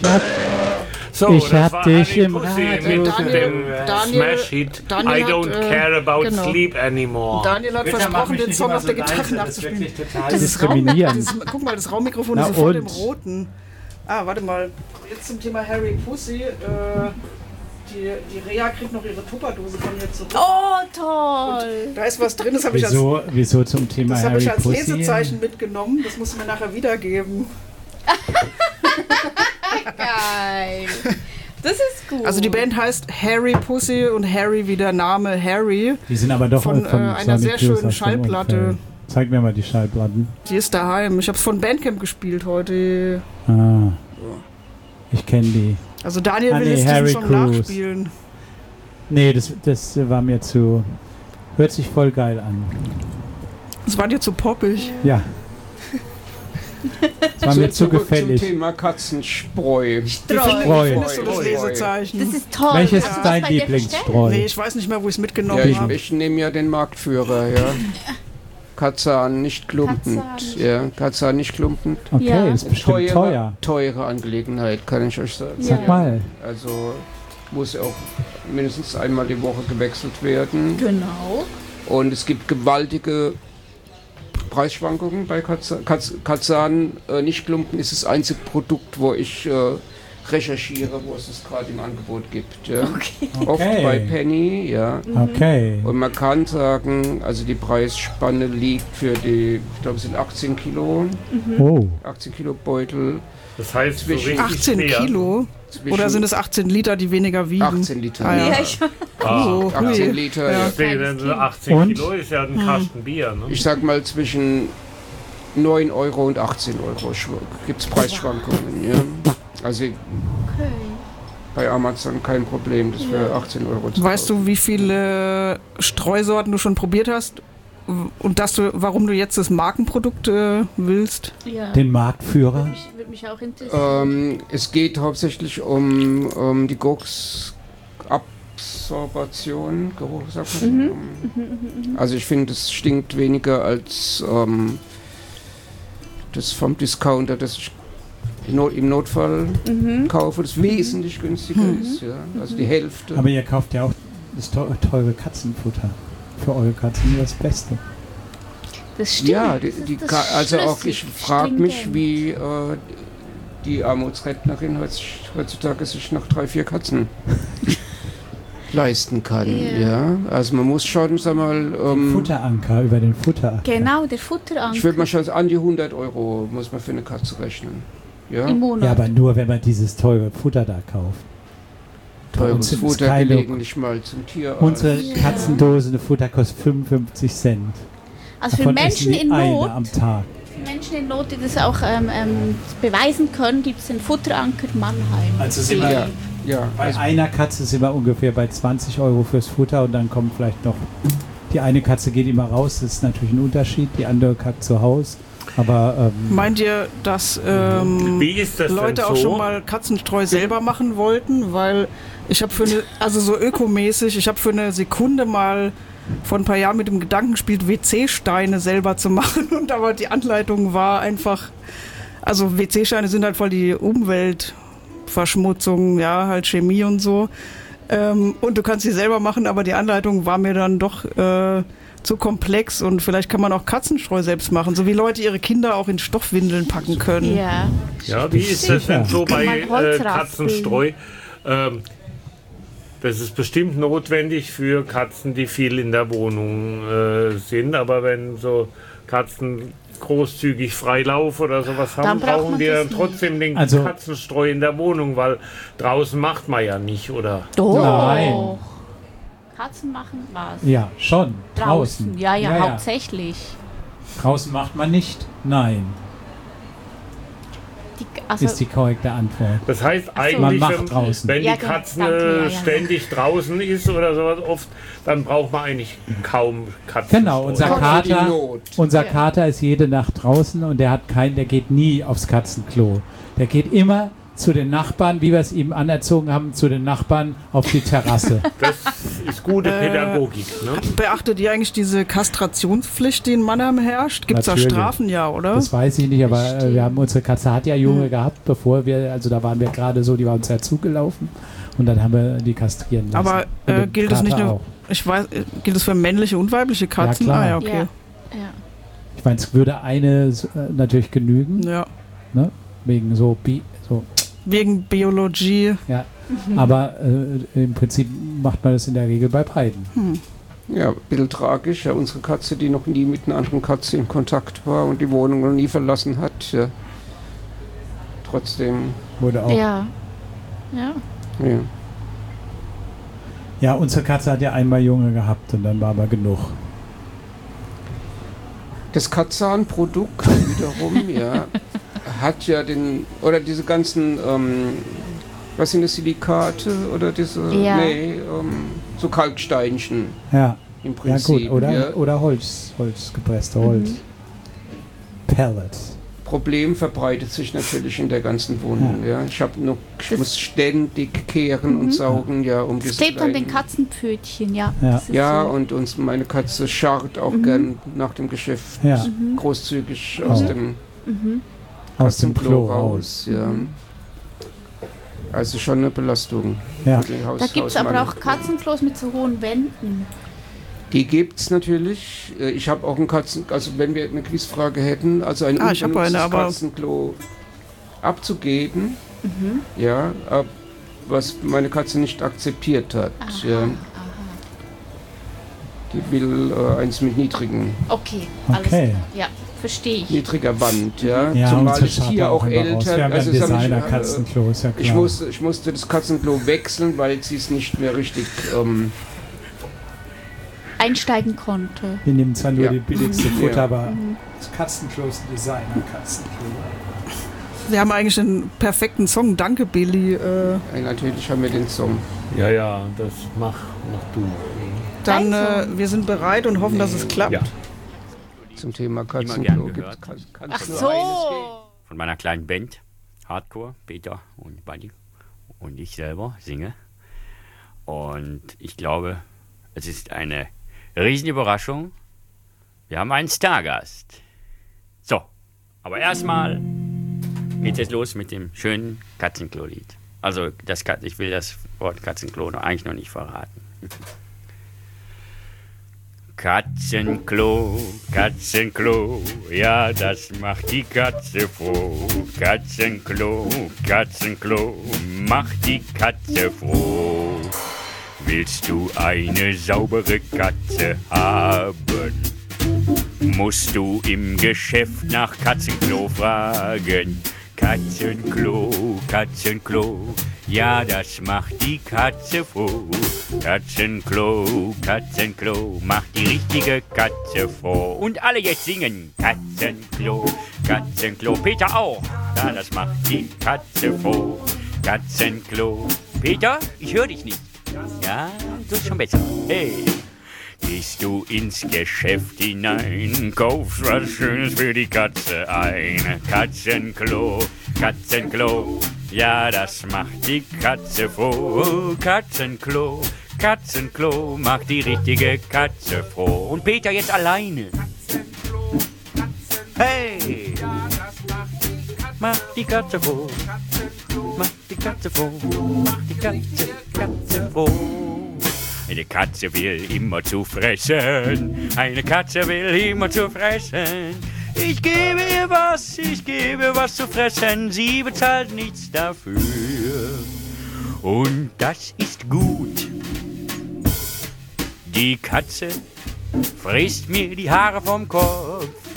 So, ich das hab war dich Harry im Pussy Radio. mit dem Smash-Hit I don't care about sleep anymore. Daniel hat versprochen, den Song auf der Gitarre nachzuspielen. Das ist diskriminierend. Guck mal, das Raummikrofon ist vor dem roten. Ah, warte mal. Jetzt zum Thema Harry Pussy. Die Rea kriegt noch ihre Tupperdose von mir zurück. Oh, toll! Da ist was drin, das habe ich Wieso zum Thema das Harry ich als Pussy? Lesezeichen mitgenommen. Das musst du mir nachher wiedergeben. Geil! Das ist gut. Also die Band heißt Harry Pussy und Harry wie der Name Harry. Die sind aber doch von einer sehr schönen Schallplatte. Zeig mir mal die Schallplatten. Die ist daheim. Ich habe es von Bandcamp gespielt heute. Ah, ich kenne die. Also Daniel will jetzt diesen Song nachspielen. Nee, das war mir zu... Hört sich voll geil an. Das war dir zu poppig. Ja. Das war mir zu gefällig. Zum Thema Katzenspreu. Wie findest du das Lesezeichen? Das ist toll. Welches ist dein Lieblingsstreu? Nee, ich weiß nicht mehr, wo ich es mitgenommen habe. Ich nehme ja den Marktführer, ja. Katzan, nicht klumpend. Ja, Katzan, nicht klumpend. Okay, ist bestimmt teuer. Teure Angelegenheit, kann ich euch sagen. Sag mal. Also muss auch mindestens einmal die Woche gewechselt werden. Genau. Und es gibt gewaltige Preisschwankungen bei Katzan. Nicht klumpen ist das einzige Produkt, wo ich recherchiere, wo es das gerade im Angebot gibt. Ja. Okay. Oft bei Penny, ja. Okay. Und man kann sagen, also die Preisspanne liegt für die, ich glaube es sind 18 Kilo. Oh. 18 Kilo Beutel. Das heißt zwischen 18 Kilo? Oder sind es 18 Liter, die weniger wiegen? 18 Liter. Ah, ja. 18 Liter, ja. 18 Kilo ist ja ein Kasten Bier. Ne? Ich sag mal zwischen 9 Euro und 18 Euro gibt es Preisschwankungen. Ja. Also bei Amazon kein Problem, das für 18 Euro zu Weißt du, wie viele Streusorten du schon probiert hast? Und warum du jetzt das Markenprodukt willst? Ja. Den Marktführer? Würde mich auch interessieren. Es geht hauptsächlich um die Geruchsabsorption. Geruch, sagt man. Also ich finde, es stinkt weniger als das vom Discounter, das ich im Notfall kaufe, das wesentlich günstiger ist. Ja? Also die Hälfte. Aber ihr kauft ja auch das teure Katzenfutter. Für eure Katzen das Beste. Das stimmt. Ja, das also auch ich frage mich, wie die Armutsrentnerin heutzutage sich noch 3-4 Katzen leisten kann. Ja, also man muss schon, sag mal... Futteranker, über den Futteranker. Genau, der Futteranker. Ich würde mal schon an die 100 Euro muss man für eine Katze rechnen. Ja? Im Monat. Ja, aber nur, wenn man dieses teure Futter da kauft. Teures Futter gelegentlich mal zum Tierarzt. Unsere Katzendose, eine Futter kostet 55 Cent. Also für Davon Menschen essen die in Not, eine am Tag. für Menschen in Not, die das auch beweisen können, gibt es den Futteranker Mannheim. Also sind wir bei einer Katze sind wir ungefähr bei 20 Euro fürs Futter und dann kommt vielleicht noch, die eine Katze geht immer raus, das ist natürlich ein Unterschied, die andere kackt zu Hause. Aber meint ihr, dass Wie ist das Leute auch schon mal Katzenstreu selber machen wollten? Weil ich habe so ökomäßig, ich habe für eine Sekunde mal vor ein paar Jahren mit dem Gedanken gespielt, WC-Steine selber zu machen. Und aber die Anleitung war einfach, also WC-Steine sind halt voll die Umweltverschmutzung, ja, halt Chemie und so. Und du kannst sie selber machen, aber die Anleitung war mir dann doch zu komplex und vielleicht kann man auch Katzenstreu selbst machen, so wie Leute ihre Kinder auch in Stoffwindeln packen können. Ja. Ja, wie ist das denn so bei Katzenstreu? Das ist bestimmt notwendig für Katzen, die viel in der Wohnung sind, aber wenn so Katzen großzügig Freilauf oder sowas haben, brauchen die dann trotzdem den Katzenstreu in der Wohnung, weil draußen macht man ja nicht, oder? Doch. Nein. Katzen machen was. Ja, schon. Draußen. Ja, hauptsächlich. Draußen macht man nicht. Nein. Ist die korrekte Antwort. Das heißt eigentlich, wenn die genau, Katze ständig draußen ist oder sowas oft, dann braucht man eigentlich kaum Katzenstreu. Genau, unser Kater ist jede Nacht draußen und der geht nie aufs Katzenklo. Der geht immer zu den Nachbarn, wie wir es ihm anerzogen haben, zu den Nachbarn auf die Terrasse. Das ist gute Pädagogik. Ne? Beachtet ihr eigentlich diese Kastrationspflicht, die in Mannheim herrscht? Gibt es da Strafen, ja, oder? Das weiß ich nicht, aber wir haben unsere Katze hat ja Junge gehabt, bevor wir, also da waren wir gerade so, die war uns ja zugelaufen und dann haben wir die kastrieren lassen. Aber gilt es nicht nur, gilt es für männliche und weibliche Katzen? Ja, klar. Ah, ja, okay. Ja. Ich meine, es würde eine natürlich genügen, Ja. ne? Wegen Wegen Biologie. Ja, aber im Prinzip macht man das in der Regel bei beiden. Ja, ein bisschen tragisch. Ja, unsere Katze, die noch nie mit einer anderen Katze in Kontakt war und die Wohnung noch nie verlassen hat. Ja. Trotzdem. Wurde auch. Ja. Ja, unsere Katze hat ja einmal Junge gehabt und dann war aber genug. Das Katzan-Produkt wiederum, ja, hat ja diese ganzen, was sind das, Silikate oder diese, so Kalksteinchen. Ja, im Prinzip. Ja gut, oder Holz, gepresste Holz. Pellets. Problem verbreitet sich natürlich in der ganzen Wohnung. Ja. Ich muss ständig kehren und saugen, um das klebt an den Katzenpfötchen, ja. Ja, und meine Katze scharrt auch gern nach dem Geschäft großzügig aus dem Klo raus. Ja. Also schon eine Belastung. Ja. Da gibt es aber auch Katzenklos mit so hohen Wänden. Die gibt es natürlich. Ich habe auch ein also wenn wir eine Quizfrage hätten, also ein unbenutztes Katzenklo abzugeben, was meine Katze nicht akzeptiert hat. Aha, ja. Die will eins mit niedrigen. Okay, alles klar. Ja, verstehe ich. Niedriger Wand, ja. Zumal das Tier auch älter. Wir haben ja Designer-Katzenklo, ist ja klar. Ich musste das Katzenklo wechseln, weil sie es nicht mehr richtig einsteigen konnte. Wir nehmen zwar nur die billigste Futter, aber das Katzenklo ist ein Designer-Katzenklo. Wir haben eigentlich einen perfekten Song. Danke, Billy. Ja, natürlich haben wir den Song. Ja, das mach du. Dann, wir sind bereit und hoffen, dass es klappt. Ja. Zum Thema Katzenklo gehört. Ach so! Von meiner kleinen Band, Hardcore, Peter und Buddy und ich selber singe. Und ich glaube, es ist eine Riesenüberraschung. Wir haben einen Stargast. So, aber erstmal geht es los mit dem schönen Katzenklo-Lied. Also, ich will das Wort Katzenklo eigentlich noch nicht verraten. Katzenklo, Katzenklo, ja, das macht die Katze froh. Katzenklo, Katzenklo, macht die Katze froh. Willst du eine saubere Katze haben, musst du im Geschäft nach Katzenklo fragen. Katzenklo, Katzenklo, ja, das macht die Katze froh. Katzenklo, Katzenklo, macht die richtige Katze froh. Und alle jetzt singen. Katzenklo, Katzenklo, Peter auch. Ja, das macht die Katze froh. Katzenklo. Peter, ich höre dich nicht. Ja, du bist schon besser. Hey. Gehst du ins Geschäft hinein, kaufst was Schönes für die Katze ein. Katzenklo, Katzenklo, ja, das macht die Katze froh. Katzenklo, Katzenklo, macht die richtige Katze froh. Und Peter jetzt alleine. Hey! Macht die Katze froh. Macht die Katze froh. Macht die Katze froh. Eine Katze will immer zu fressen. Eine Katze will immer zu fressen. Ich gebe ihr was zu fressen. Sie bezahlt nichts dafür. Und das ist gut. Die Katze frisst mir die Haare vom Kopf.